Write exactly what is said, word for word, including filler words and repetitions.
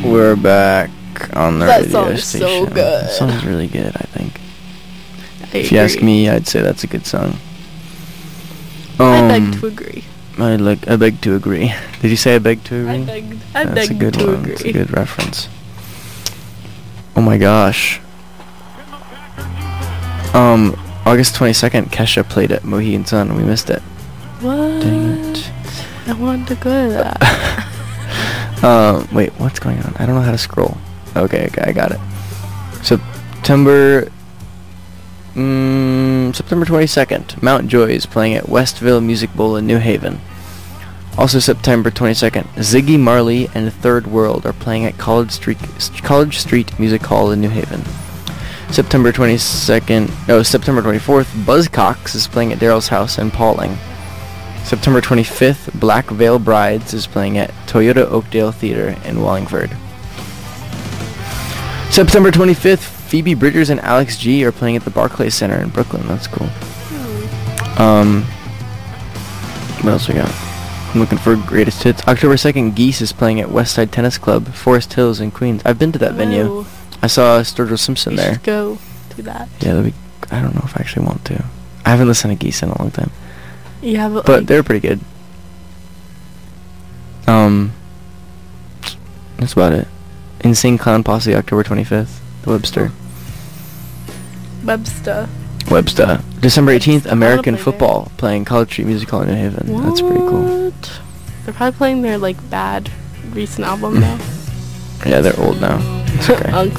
We're back on the That radio song is station. so good. That song's really good, I think. I If you ask agree. me, I'd say that's a good song. I Um, beg to agree. I like. I beg to agree. Did you say I beg to agree? I begged. I That's a begged good to one. agree. It's a good reference. Oh my gosh. Um, August twenty-second, Kesha played at Mohegan Sun, and we missed it. What? Dang it. I wanted to go to that. Um, wait, what's going on? I don't know how to scroll. Okay, okay, I got it. September, mm, September twenty-second, Mount Joy is playing at Westville Music Bowl in New Haven. Also September twenty-second, Ziggy Marley and Third World are playing at College Street, College Street Music Hall in New Haven. September twenty-second, no, September twenty-fourth, Buzzcocks is playing at Daryl's House in Pauling. September twenty-fifth, Black Veil Brides is playing at Toyota Oakdale Theater in Wallingford. September twenty-fifth, Phoebe Bridgers and Alex G are playing at the Barclays Center in Brooklyn. That's cool. Um, what else we got? I'm looking for greatest hits. October second, Geese is playing at Westside Tennis Club, Forest Hills in Queens. I've been to that venue. Whoa. I saw Sturgill Simpson We there. should go to that. Yeah, that'd be. I don't know if I actually want to. I haven't listened to Geese in a long time, Yeah, but, but like, they're pretty good. Um, that's about it. Insane Clown Posse, October twenty-fifth, the Webster. Webster. Webster. December eighteenth, I wanna American play Football, playing College Street Music Hall in New Haven. That's pretty cool. What? They're probably playing their like bad recent album now. Yeah, they're old now. It's okay. Uncle